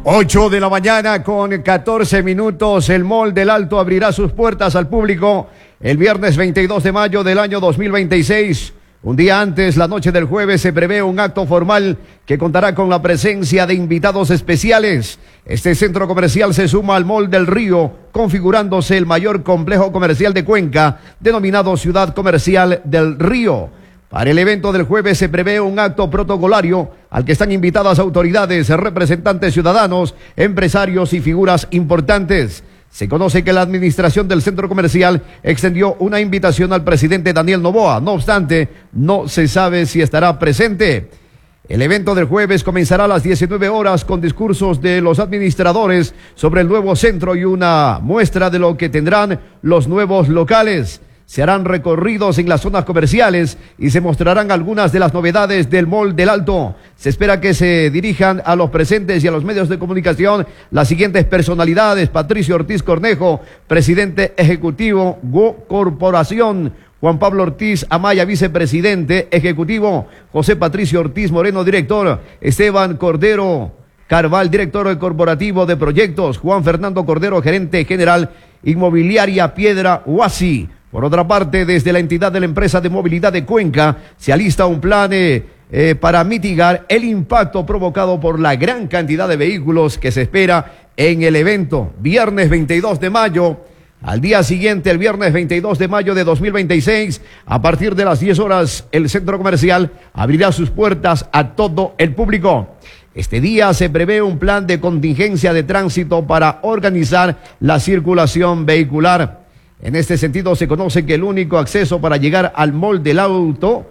8 de la mañana con 14 minutos. El Mall del Alto abrirá sus puertas al público el viernes 22 de mayo del año 2026. Un día antes, la noche del jueves, se prevé un acto formal que contará con la presencia de invitados especiales. Este centro comercial se suma al Mall del Río, configurándose el mayor complejo comercial de Cuenca, denominado Ciudad Comercial del Río. Para el evento del jueves se prevé un acto protocolario al que están invitadas autoridades, representantes ciudadanos, empresarios y figuras importantes. Se conoce que la administración del centro comercial extendió una invitación al presidente Daniel Noboa. No obstante, no se sabe si estará presente. El evento del jueves comenzará a las 19 horas con discursos de los administradores sobre el nuevo centro y una muestra de lo que tendrán los nuevos locales. Se harán recorridos en las zonas comerciales y se mostrarán algunas de las novedades del Mall del Alto. Se espera que se dirijan a los presentes y a los medios de comunicación las siguientes personalidades: Patricio Ortiz Cornejo, presidente ejecutivo, GO Corporación; Juan Pablo Ortiz Amaya, vicepresidente ejecutivo; José Patricio Ortiz Moreno, director; Esteban Cordero Carval, director corporativo de proyectos; Juan Fernando Cordero, gerente general, Inmobiliaria Piedra Huasi. Por otra parte, desde la entidad de la empresa de movilidad de Cuenca se alista un plan para mitigar el impacto provocado por la gran cantidad de vehículos que se espera en el evento. Viernes 22 de mayo, al día siguiente, el viernes 22 de mayo de 2026, a partir de las 10 horas, el centro comercial abrirá sus puertas a todo el público. Este día se prevé un plan de contingencia de tránsito para organizar la circulación vehicular. En este sentido, se conoce que el único acceso para llegar al Mall del Alto,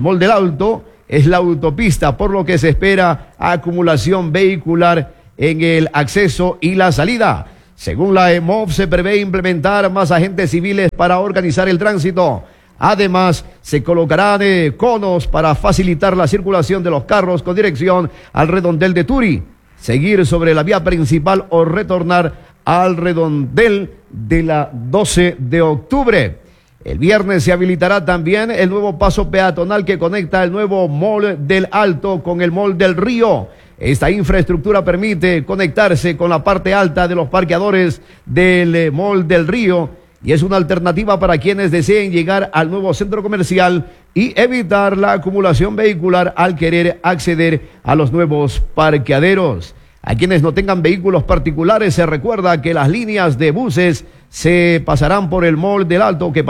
es la autopista, por lo que se espera acumulación vehicular en el acceso y la salida. Según la EMOV, se prevé implementar más agentes civiles para organizar el tránsito. Además, se colocarán conos para facilitar la circulación de los carros con dirección al redondel de Turi, seguir sobre la vía principal o retornar al redondel de la 12 de octubre. El viernes se habilitará también el nuevo paso peatonal que conecta el nuevo Mall del Alto con el Mall del Río. Esta infraestructura permite conectarse con la parte alta de los parqueadores del Mall del Río y es una alternativa para quienes deseen llegar al nuevo centro comercial y evitar la acumulación vehicular al querer acceder a los nuevos parqueaderos. A quienes no tengan vehículos particulares, se recuerda que las líneas de buses que pasarán por el Mall del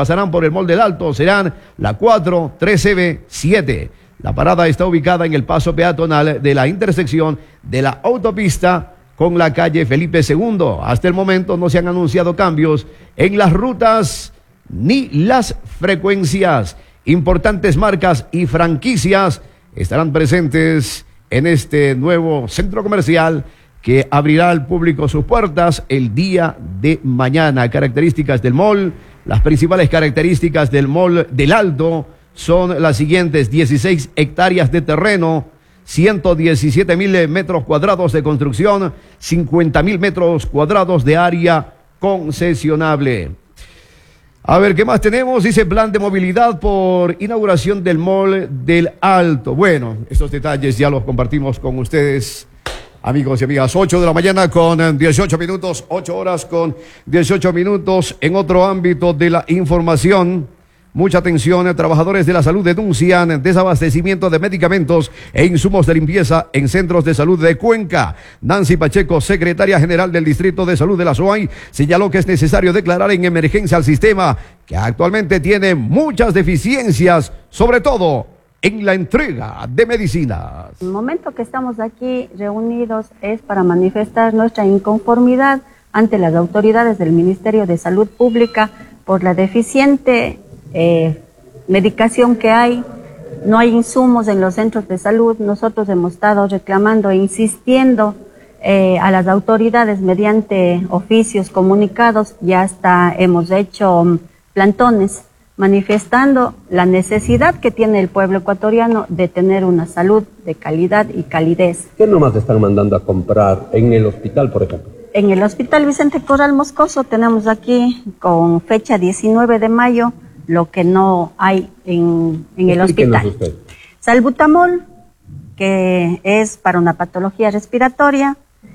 Alto serán la 4, 13B, 7. La parada está ubicada en el paso peatonal de la intersección de la autopista con la calle Felipe II. Hasta el momento no se han anunciado cambios en las rutas ni las frecuencias. Importantes marcas y franquicias estarán presentes en este nuevo centro comercial que abrirá al público sus puertas el día de mañana. Características del mall. Las principales características del Mall del Alto son las siguientes: 16 hectáreas de terreno, 117.000 metros cuadrados de construcción, 50.000 metros cuadrados de área concesionable. A ver, ¿qué más tenemos? Dice plan de movilidad por inauguración del Mall del Alto. Bueno, estos detalles ya los compartimos con ustedes, amigos y amigas. 8 de la mañana con 18 minutos, 8 horas con 18 minutos. En otro ámbito de la información, mucha atención, trabajadores de la salud denuncian desabastecimiento de medicamentos e insumos de limpieza en centros de salud de Cuenca. Nancy Pacheco, secretaria general del Distrito de Salud de la SOAI, señaló que es necesario declarar en emergencia al sistema, que actualmente tiene muchas deficiencias, sobre todo en la entrega de medicinas. El momento que estamos aquí reunidos es para manifestar nuestra inconformidad ante las autoridades del Ministerio de Salud Pública por la deficiente medicación que hay. No hay insumos en los centros de salud. Nosotros hemos estado reclamando e insistiendo a las autoridades mediante oficios, comunicados, y hasta hemos hecho plantones manifestando la necesidad que tiene el pueblo ecuatoriano de tener una salud de calidad y calidez. ¿Qué nomás están mandando a comprar en el hospital, por ejemplo? En el Hospital Vicente Corral Moscoso tenemos aquí con fecha 19 de mayo lo que no hay en el hospital. Usted. Salbutamol, que es para una patología respiratoria,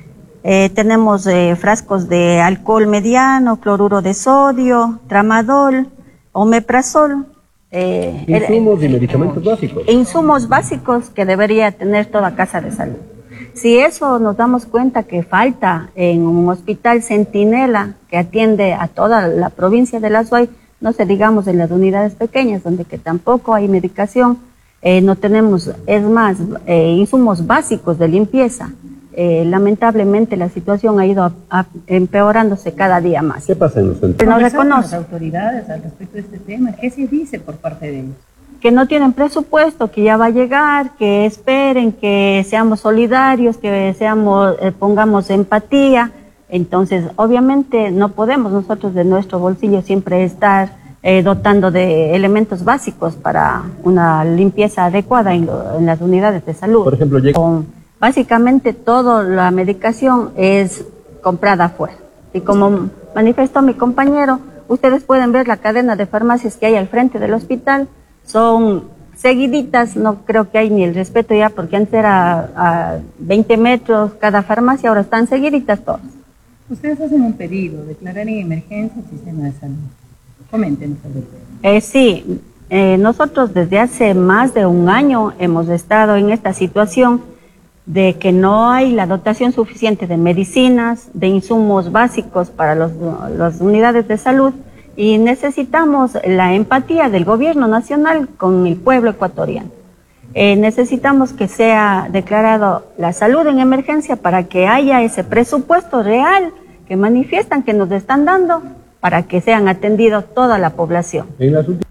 Tenemos frascos de alcohol mediano, cloruro de sodio, tramadol, omeprazol. Insumos y medicamentos básicos. Insumos básicos que debería tener toda casa de salud. Si eso nos damos cuenta que falta en un hospital centinela que atiende a toda la provincia de La Suay, no se digamos en las unidades pequeñas donde que tampoco hay medicación, no tenemos, es más, insumos básicos de limpieza. Lamentablemente la situación ha ido empeorándose cada día más. ¿Qué pasa en los centros? No ¿Conversaron con reconoce. las autoridades al respecto de este tema? ¿Qué se dice por parte de ellos? Que no tienen presupuesto, que ya va a llegar, que esperen, que seamos solidarios, que seamos, pongamos empatía. Entonces, obviamente no podemos nosotros de nuestro bolsillo siempre estar dotando de elementos básicos para una limpieza adecuada en las unidades de salud. Por ejemplo, Básicamente toda la medicación es comprada afuera. Y como manifestó mi compañero, ustedes pueden ver la cadena de farmacias que hay al frente del hospital. Son seguiditas, no creo que hay ni el respeto ya, porque antes era a 20 metros cada farmacia, ahora están seguiditas todas. Ustedes hacen un pedido, declarar en emergencia el sistema de salud. Coméntenos sobre eso. Sí, nosotros desde hace más de un año hemos estado en esta situación de que no hay la dotación suficiente de medicinas, de insumos básicos para las unidades de salud, y necesitamos la empatía del gobierno nacional con el pueblo ecuatoriano. Necesitamos que sea declarado la salud en emergencia para que haya ese presupuesto real que manifiestan que nos están dando para que sean atendidos toda la población. En las últimas...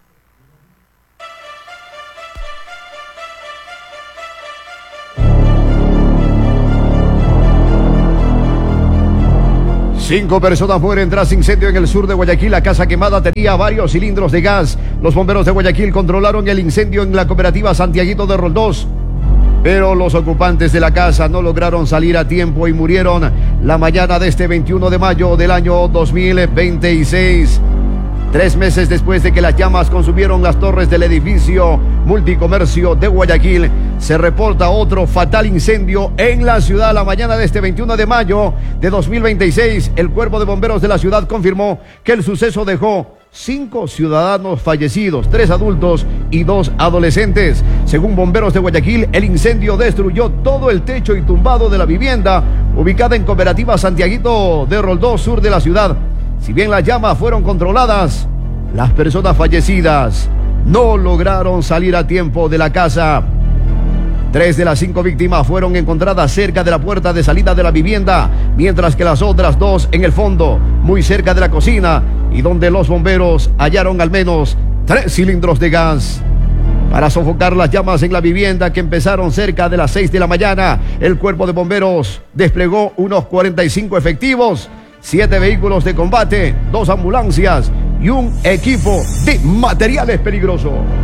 Cinco personas mueren tras incendio en el sur de Guayaquil. La casa quemada tenía varios cilindros de gas. Los bomberos de Guayaquil controlaron el incendio en la cooperativa Santiaguito de Roldós, pero los ocupantes de la casa no lograron salir a tiempo y murieron la mañana de este 21 de mayo del año 2026. 3 meses después de que las llamas consumieron las torres del edificio multicomercio de Guayaquil, se reporta otro fatal incendio en la ciudad la mañana de este 21 de mayo de 2026. El cuerpo de bomberos de la ciudad confirmó que el suceso dejó 5 ciudadanos fallecidos, 3 adultos y 2 adolescentes. Según bomberos de Guayaquil, el incendio destruyó todo el techo y tumbado de la vivienda ubicada en cooperativa Santiaguito de Roldós, sur de la ciudad. Si bien las llamas fueron controladas, las personas fallecidas no lograron salir a tiempo de la casa. 3 de las 5 víctimas fueron encontradas cerca de la puerta de salida de la vivienda, mientras que las otras 2 en el fondo, muy cerca de la cocina, y donde los bomberos hallaron al menos 3 cilindros de gas. Para sofocar las llamas en la vivienda, que empezaron cerca de las 6 de la mañana, el cuerpo de bomberos desplegó unos 45 efectivos, 7 vehículos de combate, 2 ambulancias y un equipo de materiales peligrosos.